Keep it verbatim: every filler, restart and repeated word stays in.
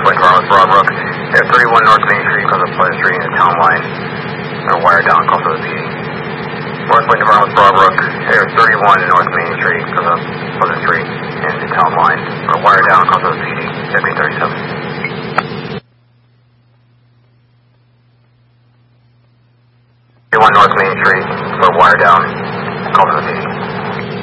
Point Toronto, Broadbrook. Air thirty-one North Main Street, because of pedestrian in the town line. Or wire down, call for the P D. North Point Toronto, Broadbrook. Air thirty-one North Main Street, because of pedestrian in the town line. Or wire down, call for the P D. Deputy thirty-seven. thirty-one North Main Street, or wire down, call for the P D.